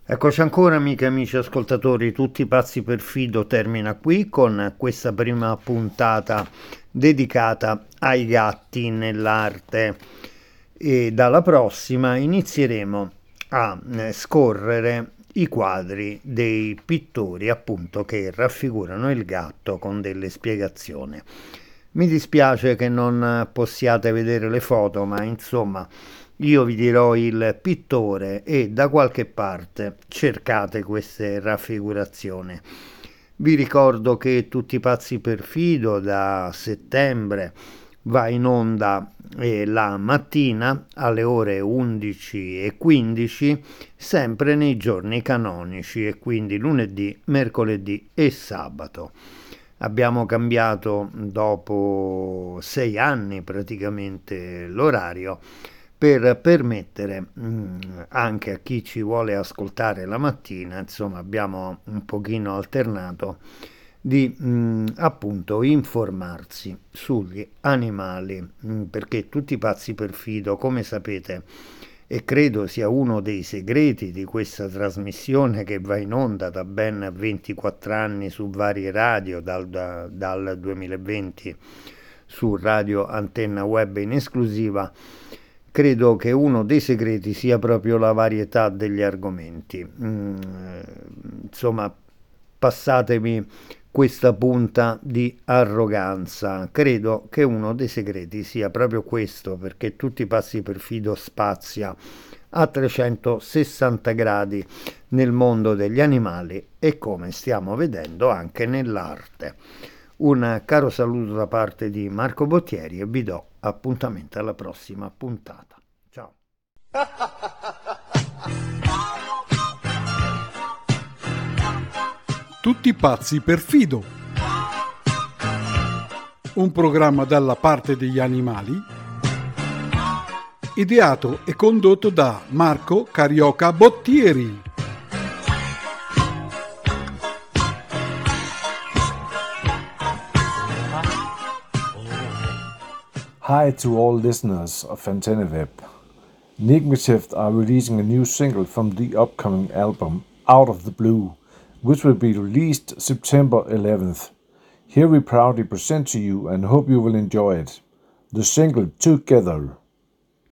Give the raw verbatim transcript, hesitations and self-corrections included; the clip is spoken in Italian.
Eccoci ancora, amiche e amici ascoltatori, tutti pazzi per Fido termina qui con questa prima puntata dedicata ai gatti nell'arte e dalla prossima inizieremo a eh, scorrere i quadri dei pittori appunto che raffigurano il gatto con delle spiegazioni. Mi dispiace che non possiate vedere le foto, ma insomma io vi dirò il pittore e da qualche parte cercate queste raffigurazioni. Vi ricordo che Tutti pazzi per Fido da settembre va in onda eh, la mattina alle ore undici e quindici, sempre nei giorni canonici, e quindi lunedì, mercoledì e sabato. Abbiamo cambiato dopo sei anni praticamente l'orario per permettere mh, anche a chi ci vuole ascoltare la mattina, insomma abbiamo un pochino alternato, di mh, appunto informarsi sugli animali, mh, perché Tutti pazzi per Fido, come sapete, e credo sia uno dei segreti di questa trasmissione che va in onda da ben ventiquattro anni su varie radio, dal, da, dal duemilaventi su Radio Antenna Web in esclusiva. Credo che uno dei segreti sia proprio la varietà degli argomenti. Mm, insomma, passatemi questa punta di arroganza. Credo che uno dei segreti sia proprio questo, perché Tutti passi per Fido spazia a trecentosessanta gradi nel mondo degli animali e, come stiamo vedendo, anche nell'arte. Un caro saluto da parte di Marco Bottieri e vi do appuntamento alla prossima puntata. Ciao. Tutti pazzi per Fido. Un programma dalla parte degli animali, ideato e condotto da Marco Carioca Bottieri. Hi to all listeners of AntennaWeb. Nigmetift are releasing a new single from the upcoming album Out of the Blue, which will be released September eleventh. Here we proudly present to you and hope you will enjoy it. The single Together.